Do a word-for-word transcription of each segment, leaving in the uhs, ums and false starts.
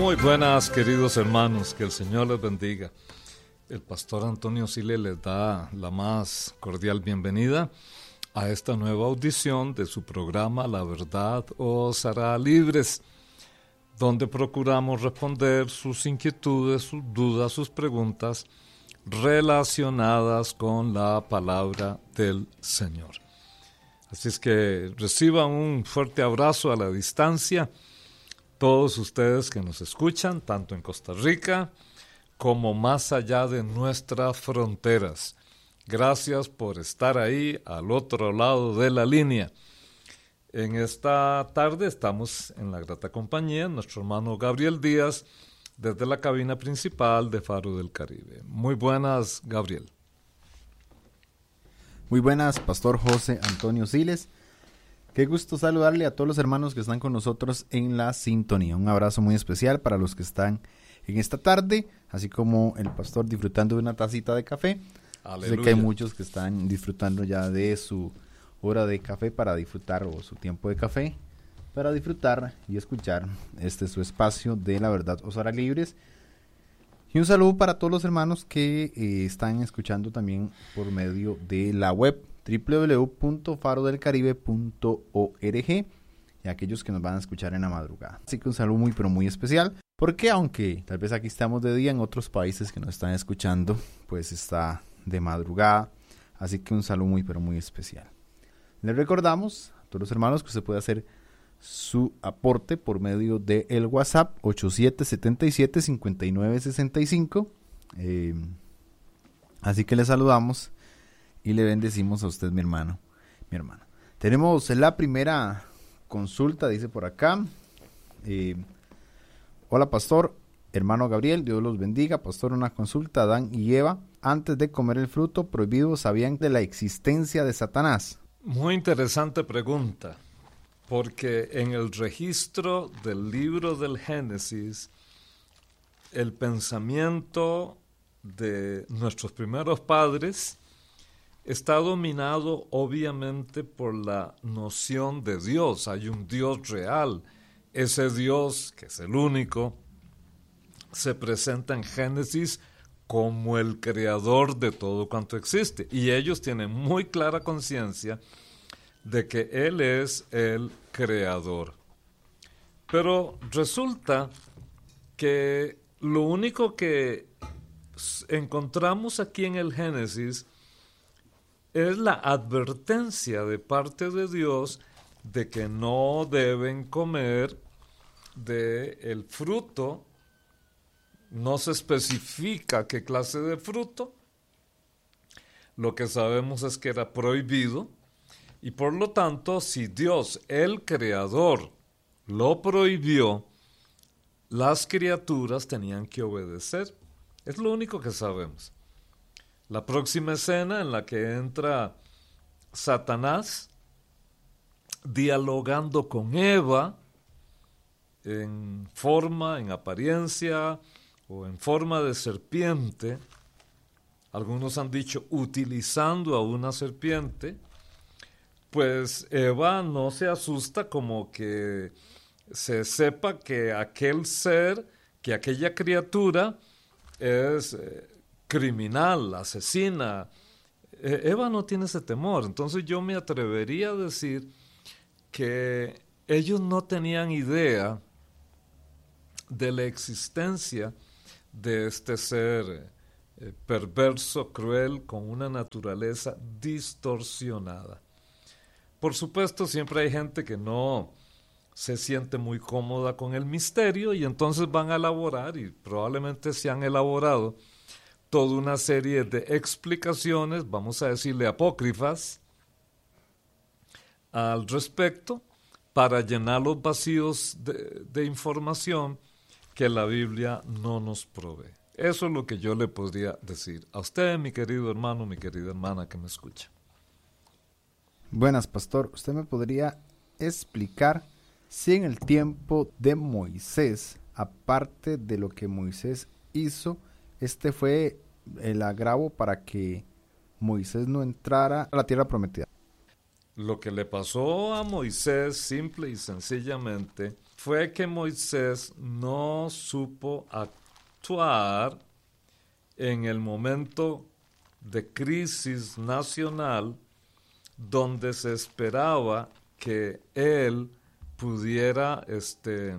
Muy buenas, queridos hermanos, que el Señor les bendiga. El pastor Antonio Siles les da la más cordial bienvenida a esta nueva audición de su programa La Verdad os hará libres, donde procuramos responder sus inquietudes, sus dudas, sus preguntas relacionadas con la palabra del Señor. Así es que reciban un fuerte abrazo a la distancia, todos ustedes que nos escuchan, tanto en Costa Rica como más allá de nuestras fronteras. Gracias por estar ahí al otro lado de la línea. En esta tarde estamos en la grata compañía de nuestro hermano Gabriel Díaz desde la cabina principal de Faro del Caribe. Muy buenas, Gabriel. Muy buenas, Pastor José Antonio Siles. Qué gusto saludarle a todos los hermanos que están con nosotros en la sintonía. Un abrazo muy especial para los que están en esta tarde, así como el pastor disfrutando de una tacita de café. Aleluya. Sé que hay muchos que están disfrutando ya de su hora de café para disfrutar, o su tiempo de café, para disfrutar y escuchar este su espacio de La Verdad os hará libres. Y un saludo para todos los hermanos que eh, están escuchando también por medio de la web doble u doble u doble u punto faro del caribe punto org y aquellos que nos van a escuchar en la madrugada. Así que un saludo muy pero muy especial, porque aunque tal vez aquí estamos de día, en otros países que nos están escuchando pues está de madrugada, así que un saludo muy pero muy especial. Les recordamos a todos los hermanos que usted puede hacer su aporte por medio de el WhatsApp ocho siete siete siete cinco nueve seis cinco, eh, así que le saludamos y le bendecimos a usted, mi hermano, mi hermana. Tenemos la primera consulta, dice por acá. Eh, Hola, pastor, hermano Gabriel, Dios los bendiga. Pastor, una consulta. Adán y Eva, antes de comer el fruto prohibido, ¿sabían de la existencia de Satanás? Muy interesante pregunta, porque en el registro del libro del Génesis, el pensamiento de nuestros primeros padres está dominado obviamente por la noción de Dios. Hay un Dios real. Ese Dios, que es el único, se presenta en Génesis como el creador de todo cuanto existe. Y ellos tienen muy clara conciencia de que Él es el creador. Pero resulta que lo único que encontramos aquí en el Génesis es la advertencia de parte de Dios de que no deben comer del fruto. No se especifica qué clase de fruto. Lo que sabemos es que era prohibido, y por lo tanto, si Dios, el creador, lo prohibió, las criaturas tenían que obedecer. Es lo único que sabemos. La próxima escena en la que entra Satanás dialogando con Eva en forma, en apariencia o en forma de serpiente. Algunos han dicho utilizando a una serpiente. Pues Eva no se asusta, como que se sepa que aquel ser, que aquella criatura es eh, criminal, asesina. Eh, Eva no tiene ese temor. Entonces yo me atrevería a decir que ellos no tenían idea de la existencia de este ser eh, perverso, cruel, con una naturaleza distorsionada. Por supuesto, siempre hay gente que no se siente muy cómoda con el misterio y entonces van a elaborar, y probablemente se han elaborado, toda una serie de explicaciones, vamos a decirle apócrifas, al respecto, para llenar los vacíos de, de información que la Biblia no nos provee. Eso es lo que yo le podría decir a usted, mi querido hermano, mi querida hermana que me escucha. Buenas, pastor. ¿Usted me podría explicar si en el tiempo de Moisés, aparte de lo que Moisés hizo, este fue el agravo para que Moisés no entrara a la tierra prometida? Lo que le pasó a Moisés, simple y sencillamente, fue que Moisés no supo actuar en el momento de crisis nacional donde se esperaba que él pudiera este,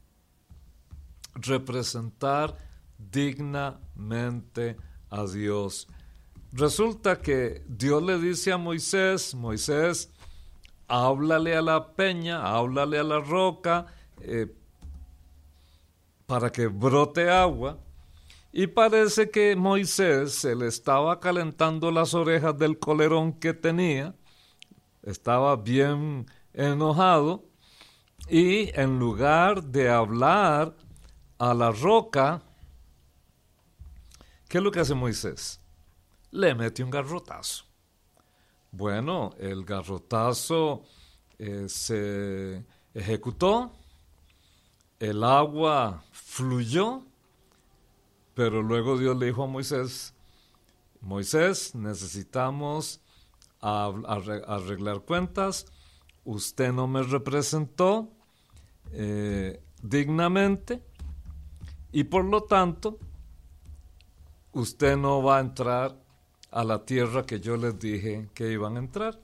representar dignamente a Dios. Resulta que Dios le dice a Moisés, Moisés, háblale a la peña, háblale a la roca, eh, para que brote agua. Y parece que Moisés se le estaba calentando las orejas del colerón que tenía, estaba bien enojado, y en lugar de hablar a la roca, ¿qué es lo que hace Moisés? Le mete un garrotazo. Bueno, el garrotazo eh, se ejecutó, el agua fluyó, pero luego Dios le dijo a Moisés, Moisés, necesitamos arreglar cuentas, usted no me representó eh, dignamente y por lo tanto usted no va a entrar a la tierra que yo les dije que iban a entrar.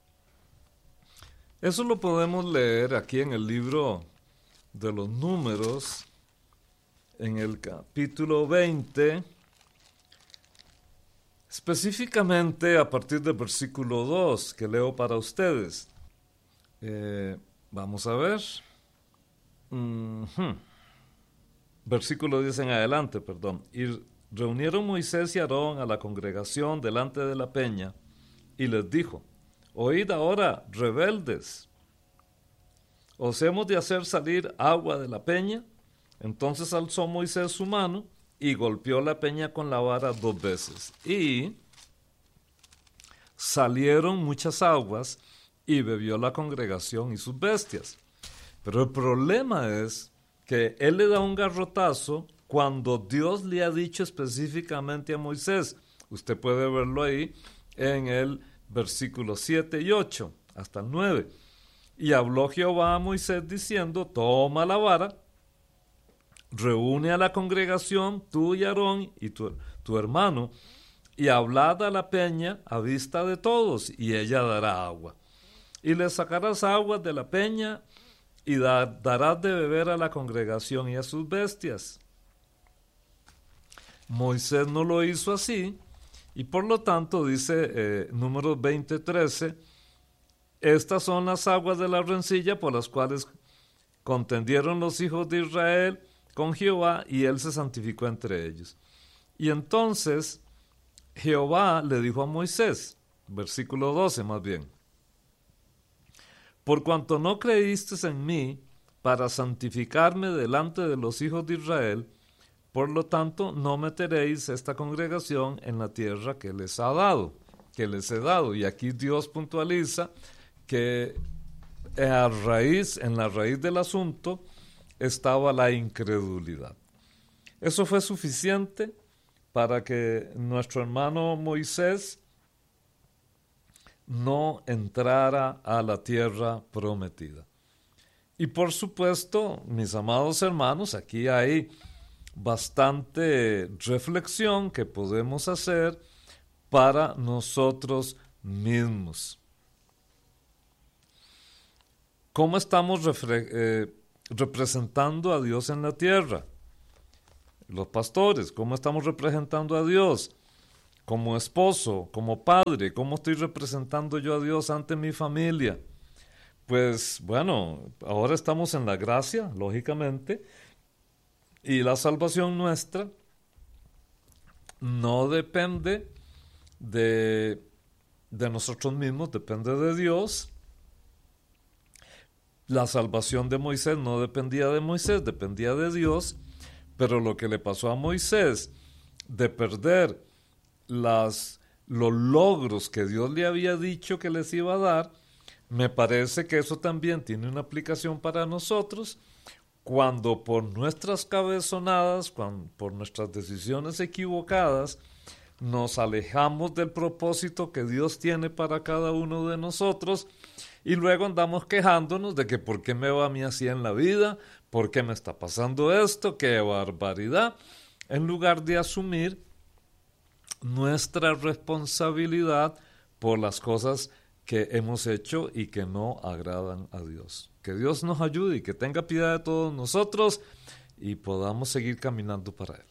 Eso lo podemos leer aquí en el libro de los Números, en el capítulo veinte, específicamente a partir del versículo dos, que leo para ustedes. Eh, vamos a ver. Uh-huh. Versículo diez en adelante, perdón. Y reunieron Moisés y Aarón a la congregación delante de la peña, y les dijo, oíd ahora, rebeldes, ¿os hemos de hacer salir agua de la peña? Entonces alzó Moisés su mano y golpeó la peña con la vara dos veces. Y salieron muchas aguas y bebió la congregación y sus bestias. Pero el problema es que él le da un garrotazo cuando Dios le ha dicho específicamente a Moisés. Usted puede verlo ahí en el versículo siete y ocho hasta el nueve. Y habló Jehová a Moisés diciendo, toma la vara, reúne a la congregación, tú y Aarón y tu, tu hermano, y hablad a la peña a vista de todos, y ella dará agua. Y le sacarás aguas de la peña, y da, darás de beber a la congregación y a sus bestias. Moisés no lo hizo así, y por lo tanto dice eh, Números veinte, trece, estas son las aguas de la rencilla por las cuales contendieron los hijos de Israel con Jehová, y él se santificó entre ellos. Y entonces Jehová le dijo a Moisés, versículo doce más bien, por cuanto no creíste en mí para santificarme delante de los hijos de Israel, por lo tanto no meteréis esta congregación en la tierra que les ha dado, que les he dado. Y aquí Dios puntualiza que a raíz, en la raíz del asunto estaba la incredulidad. Eso fue suficiente para que nuestro hermano Moisés no entrara a la tierra prometida. Y por supuesto, mis amados hermanos, aquí hay bastante reflexión que podemos hacer para nosotros mismos. ¿Cómo estamos refre- eh, representando a Dios en la tierra? Los pastores, ¿cómo estamos representando a Dios? Como esposo, como padre, ¿cómo estoy representando yo a Dios ante mi familia? Pues bueno, ahora estamos en la gracia, lógicamente, y la salvación nuestra no depende de, de nosotros mismos, depende de Dios. La salvación de Moisés no dependía de Moisés, dependía de Dios, pero lo que le pasó a Moisés de perder las, los logros que Dios le había dicho que les iba a dar, me parece que eso también tiene una aplicación para nosotros cuando por nuestras cabezonadas, cuando, por nuestras decisiones equivocadas, nos alejamos del propósito que Dios tiene para cada uno de nosotros y luego andamos quejándonos de que por qué me va a mí así en la vida, por qué me está pasando esto, qué barbaridad, en lugar de asumir nuestra responsabilidad por las cosas que hemos hecho y que no agradan a Dios. Que Dios nos ayude y que tenga piedad de todos nosotros y podamos seguir caminando para Él.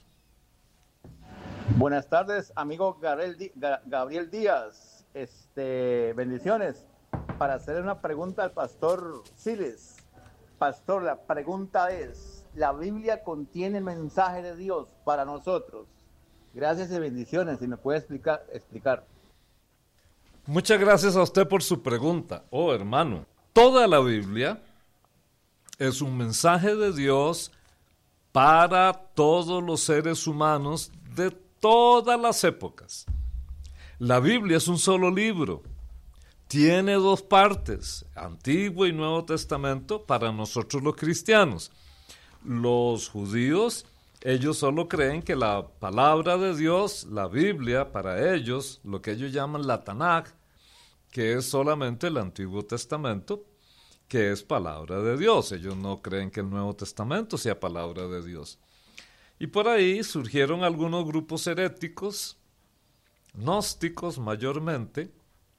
Buenas tardes, amigo Gabriel, Gabriel Díaz. Este, bendiciones. Para hacer una pregunta al pastor Siles. Pastor, la pregunta es, ¿la Biblia contiene el mensaje de Dios para nosotros? Gracias y bendiciones. Si me puede explicar, explicar. Muchas gracias a usted por su pregunta. Oh, hermano, toda la Biblia es un mensaje de Dios para todos los seres humanos de todas las épocas. La Biblia es un solo libro. Tiene dos partes, Antiguo y Nuevo Testamento, para nosotros los cristianos. Los judíos, ellos solo creen que la palabra de Dios, la Biblia, para ellos, lo que ellos llaman la Tanaj, que es solamente el Antiguo Testamento, que es palabra de Dios. Ellos no creen que el Nuevo Testamento sea palabra de Dios. Y por ahí surgieron algunos grupos heréticos, gnósticos mayormente,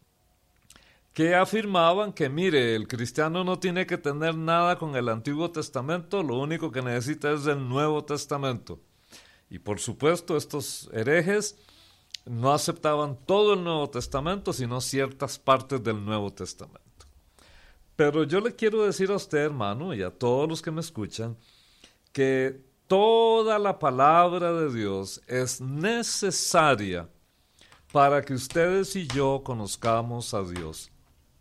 que afirmaban que, mire, el cristiano no tiene que tener nada con el Antiguo Testamento, lo único que necesita es el Nuevo Testamento. Y por supuesto, estos herejes no aceptaban todo el Nuevo Testamento, sino ciertas partes del Nuevo Testamento. Pero yo le quiero decir a usted, hermano, y a todos los que me escuchan, que toda la palabra de Dios es necesaria para que ustedes y yo conozcamos a Dios.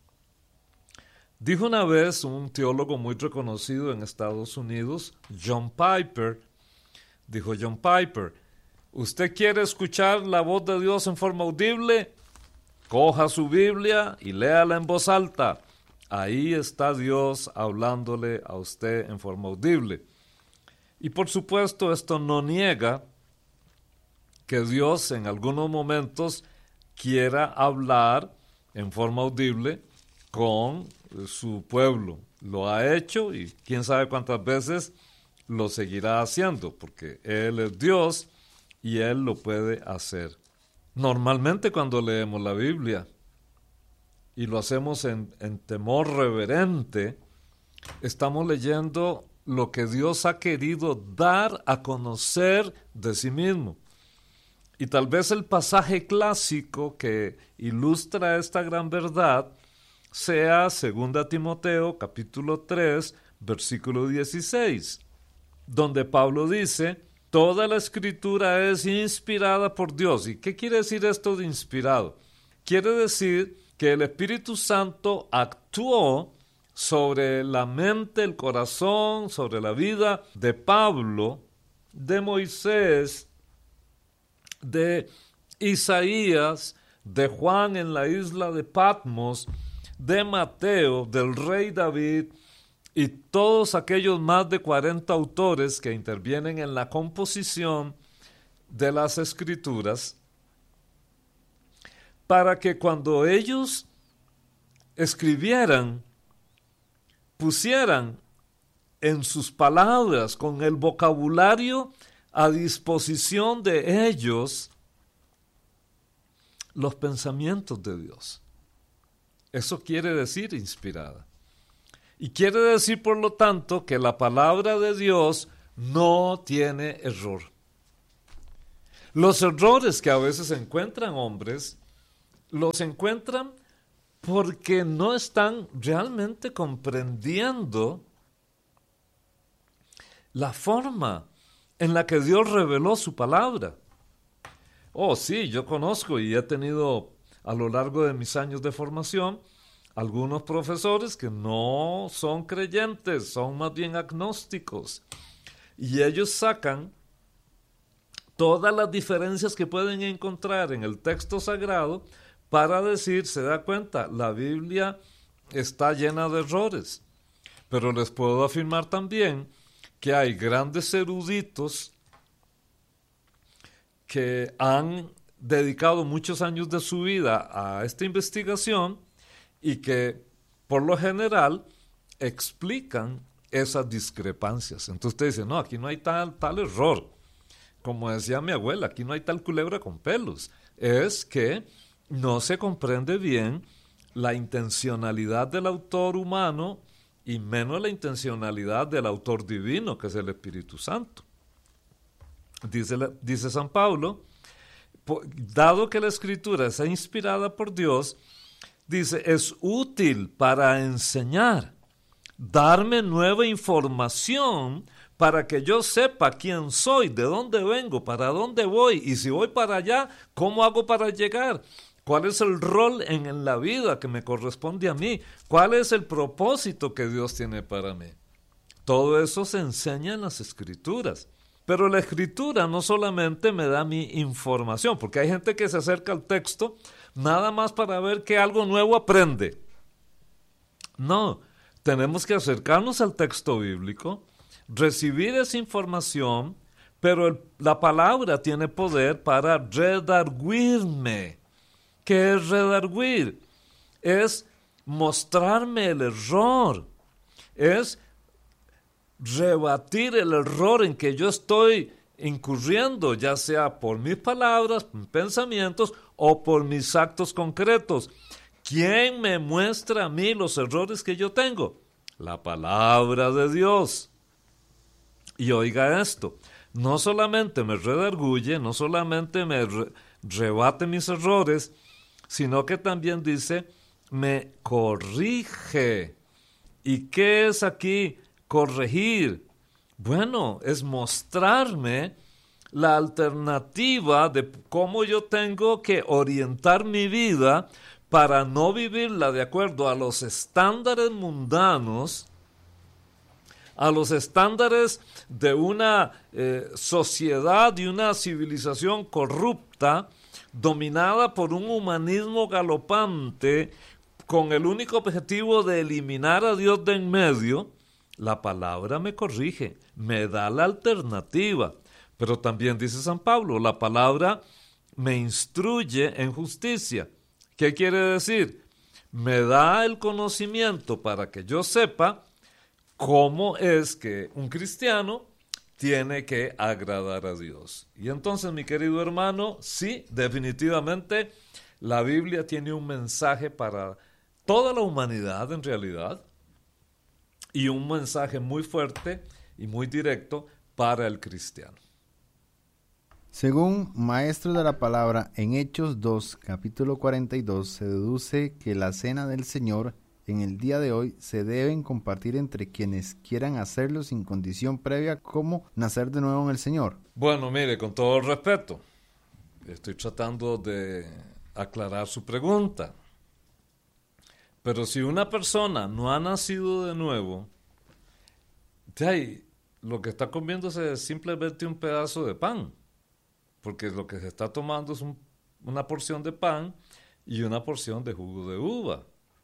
Dijo una vez un teólogo muy reconocido en Estados Unidos, John Piper, dijo John Piper, ¿usted quiere escuchar la voz de Dios en forma audible? Coja su Biblia y léala en voz alta. Ahí está Dios hablándole a usted en forma audible. Y por supuesto esto no niega que Dios en algunos momentos quiera hablar en forma audible con su pueblo. Lo ha hecho y quién sabe cuántas veces lo seguirá haciendo, porque Él es Dios y Él lo puede hacer. Normalmente cuando leemos la Biblia y lo hacemos en, en temor reverente, estamos leyendo lo que Dios ha querido dar a conocer de sí mismo. Y tal vez el pasaje clásico que ilustra esta gran verdad sea segunda Timoteo capítulo tres, versículo dieciséis, donde Pablo dice, toda la escritura es inspirada por Dios. ¿Y qué quiere decir esto de inspirado? Quiere decir que el Espíritu Santo actuó sobre la mente, el corazón, sobre la vida de Pablo, de Moisés, de Isaías, de Juan en la isla de Patmos, de Mateo, del rey David y todos aquellos más de cuarenta autores que intervienen en la composición de las Escrituras, para que cuando ellos escribieran, pusieran en sus palabras, con el vocabulario a disposición de ellos, los pensamientos de Dios. Eso quiere decir inspirada. Y quiere decir, por lo tanto, que la palabra de Dios no tiene error. Los errores que a veces encuentran hombres, los encuentran porque no están realmente comprendiendo la forma en la que Dios reveló su palabra. Oh, sí, yo conozco y he tenido a lo largo de mis años de formación algunos profesores que no son creyentes, son más bien agnósticos. Y ellos sacan todas las diferencias que pueden encontrar en el texto sagrado para decir, se da cuenta, la Biblia está llena de errores. Pero les puedo afirmar también que hay grandes eruditos que han dedicado muchos años de su vida a esta investigación y que por lo general explican esas discrepancias. Entonces usted dice, no, aquí no hay tal, tal error. Como decía mi abuela, aquí no hay tal culebra con pelos. Es que no se comprende bien la intencionalidad del autor humano y menos la intencionalidad del autor divino, que es el Espíritu Santo. Dice, dice San Pablo, dado que la Escritura está inspirada por Dios, dice, es útil para enseñar, darme nueva información para que yo sepa quién soy, de dónde vengo, para dónde voy, y si voy para allá, ¿cómo hago para llegar? ¿Cuál es el rol en, en la vida que me corresponde a mí? ¿Cuál es el propósito que Dios tiene para mí? Todo eso se enseña en las Escrituras. Pero la Escritura no solamente me da mi información, porque hay gente que se acerca al texto nada más para ver que algo nuevo aprende. No, tenemos que acercarnos al texto bíblico, recibir esa información, pero el, la palabra tiene poder para redarguirme. ¿Qué es redarguir? Es mostrarme el error, es rebatir el error en que yo estoy incurriendo, ya sea por mis palabras, mis pensamientos o por mis actos concretos. ¿Quién me muestra a mí los errores que yo tengo? La palabra de Dios. Y oiga esto, no solamente me redarguye, no solamente me re- rebate mis errores, sino que también dice, me corrige. ¿Y qué es aquí corregir? Bueno, es mostrarme la alternativa de cómo yo tengo que orientar mi vida para no vivirla de acuerdo a los estándares mundanos, a los estándares de una eh, sociedad y una civilización corrupta, dominada por un humanismo galopante, con el único objetivo de eliminar a Dios de en medio. La palabra me corrige, me da la alternativa. Pero también dice San Pablo, la palabra me instruye en justicia. ¿Qué quiere decir? Me da el conocimiento para que yo sepa cómo es que un cristiano tiene que agradar a Dios. Y entonces, mi querido hermano, sí, definitivamente la Biblia tiene un mensaje para toda la humanidad en realidad, y un mensaje muy fuerte y muy directo para el cristiano. Según Maestros de la Palabra, en Hechos dos, capítulo cuarenta y dos, se deduce que la cena del Señor en el día de hoy se deben compartir entre quienes quieran hacerlo sin condición previa, como nacer de nuevo en el Señor. Bueno, mire, con todo el respeto, estoy tratando de aclarar su pregunta. Pero si una persona no ha nacido de nuevo, de ahí, lo que está comiéndose es simplemente un pedazo de pan, porque lo que se está tomando es un, una porción de pan y una porción de jugo de uva.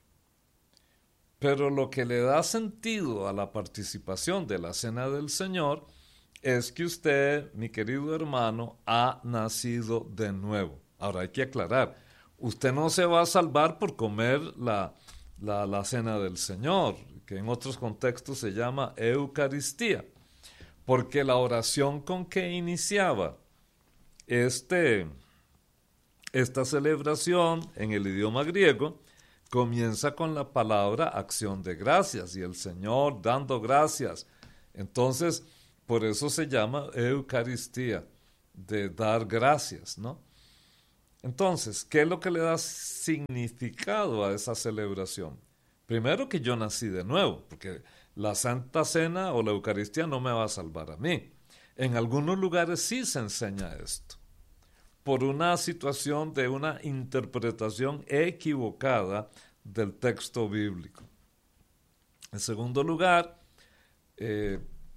Pero lo que le da sentido a la participación de la Cena del Señor es que usted, mi querido hermano, ha nacido de nuevo. Ahora hay que aclarar, usted no se va a salvar por comer la, la, la Cena del Señor, que en otros contextos se llama Eucaristía, porque la oración con que iniciaba este, esta celebración en el idioma griego comienza con la palabra acción de gracias y el Señor dando gracias. Entonces, por eso se llama Eucaristía, de dar gracias, ¿no? Entonces, ¿qué es lo que le da significado a esa celebración? Primero, que yo nací de nuevo, porque la Santa Cena o la Eucaristía no me va a salvar a mí. En algunos lugares sí se enseña esto, por una situación de una interpretación equivocada del texto bíblico. En segundo lugar, eh,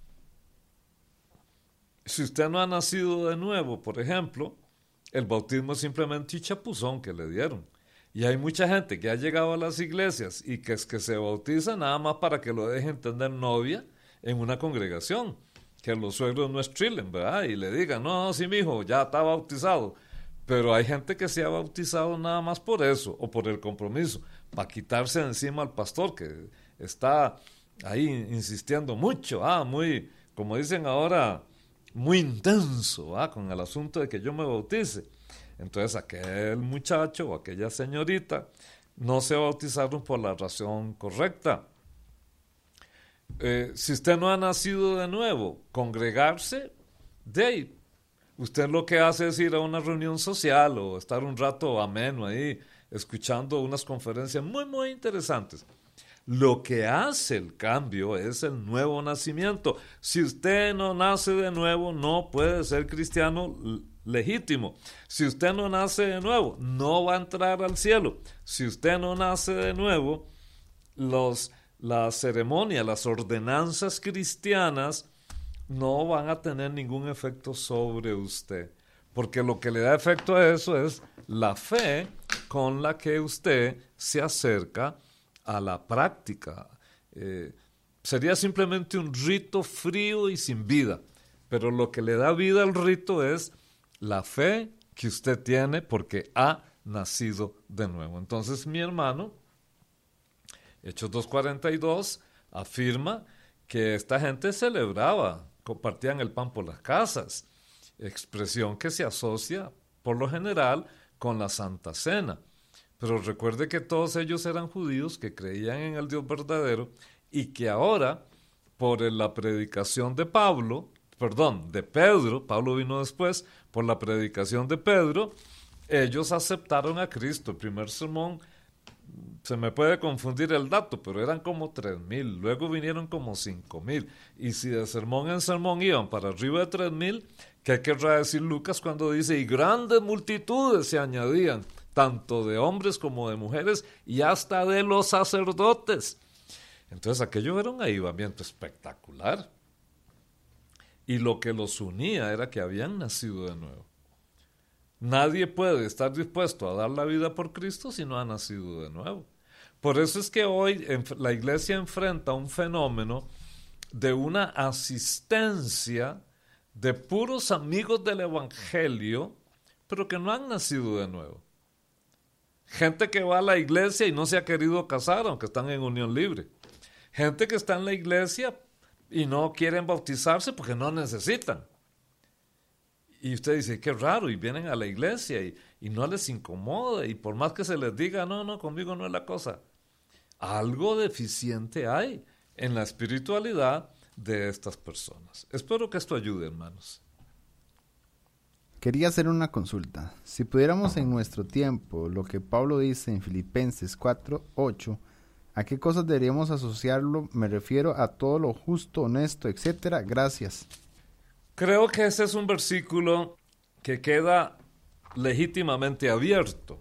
si usted no ha nacido de nuevo, por ejemplo, el bautismo es simplemente un chapuzón que le dieron. Y hay mucha gente que ha llegado a las iglesias y que es que se bautiza nada más para que lo dejen tener novia en una congregación, que los suegros no estrilen, ¿verdad? Y le digan, no, no, sí, mijo, ya está bautizado. Pero hay gente que se ha bautizado nada más por eso, o por el compromiso, para quitarse de encima al pastor que está ahí insistiendo mucho, ah, muy, como dicen ahora, muy intenso, ah, con el asunto de que yo me bautice. Entonces aquel muchacho o aquella señorita no se bautizaron por la razón correcta. Eh, si usted no ha nacido de nuevo, congregarse, de ahí, usted lo que hace es ir a una reunión social o estar un rato ameno ahí, escuchando unas conferencias muy, muy interesantes. Lo que hace el cambio es el nuevo nacimiento. Si usted no nace de nuevo, no puede ser cristiano legítimo. Si usted no nace de nuevo, no va a entrar al cielo. Si usted no nace de nuevo, los, la ceremonia, las ordenanzas cristianas no van a tener ningún efecto sobre usted. Porque lo que le da efecto a eso es la fe con la que usted se acerca a la práctica. Eh, sería simplemente un rito frío y sin vida, pero lo que le da vida al rito es la fe que usted tiene porque ha nacido de nuevo. Entonces mi hermano, Hechos dos cuarenta y dos, afirma que esta gente celebraba, compartían el pan por las casas, expresión que se asocia por lo general con la Santa Cena. Pero recuerde que todos ellos eran judíos que creían en el Dios verdadero y que ahora, por la predicación de Pablo, perdón, de Pedro, Pablo vino después, por la predicación de Pedro, ellos aceptaron a Cristo. El primer sermón, se me puede confundir el dato, pero eran como tres mil, luego vinieron como cinco mil, y si de sermón en sermón iban para arriba de tres mil, ¿qué querrá decir Lucas cuando dice, y grandes multitudes se añadían, tanto de hombres como de mujeres, y hasta de los sacerdotes? Entonces aquello era un avivamiento espectacular, y lo que los unía era que habían nacido de nuevo. Nadie puede estar dispuesto a dar la vida por Cristo si no ha nacido de nuevo. Por eso es que hoy la iglesia enfrenta un fenómeno de una asistencia de puros amigos del evangelio, pero que no han nacido de nuevo. Gente que va a la iglesia y no se ha querido casar, aunque están en unión libre. Gente que está en la iglesia y no quieren bautizarse porque no necesitan. Y usted dice, qué raro, y vienen a la iglesia y, y no les incomoda, y por más que se les diga, no, no, conmigo no es la cosa. Algo deficiente hay en la espiritualidad de estas personas. Espero que esto ayude, hermanos. Quería hacer una consulta. Si pudiéramos en nuestro tiempo, lo que Pablo dice en Filipenses cuatro ocho, ¿a qué cosas deberíamos asociarlo? Me refiero a todo lo justo, honesto, etcétera. Gracias. Creo que ese es un versículo que queda legítimamente abierto,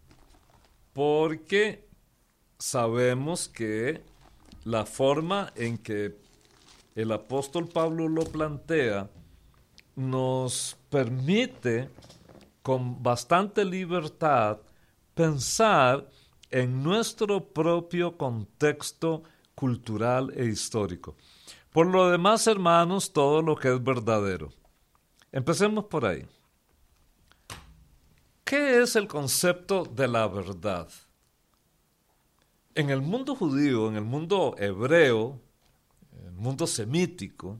porque sabemos que la forma en que el apóstol Pablo lo plantea nos permite con bastante libertad pensar en nuestro propio contexto cultural e histórico. Por lo demás, hermanos, todo lo que es verdadero. Empecemos por ahí. ¿Qué es el concepto de la verdad? En el mundo judío, en el mundo hebreo, en el mundo semítico,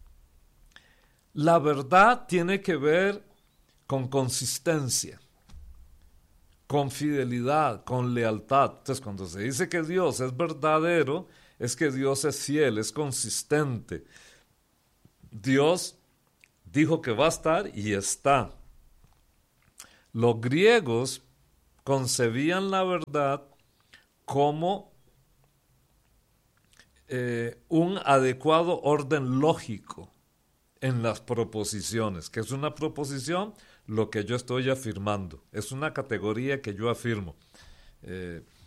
la verdad tiene que ver con consistencia, con fidelidad, con lealtad. Entonces, cuando se dice que Dios es verdadero, es que Dios es fiel, es consistente. Dios dijo que va a estar y está. Los griegos concebían la verdad como eh, un adecuado orden lógico en las proposiciones. ¿Qué es una proposición? Lo que yo estoy afirmando. Es una categoría que yo afirmo. Eh,